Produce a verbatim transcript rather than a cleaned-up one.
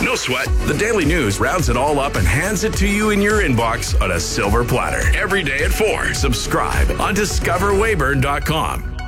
No sweat. The Daily News rounds it all up and hands it to you in your inbox on a silver platter. Every day at four. Subscribe on discover weyburn dot com.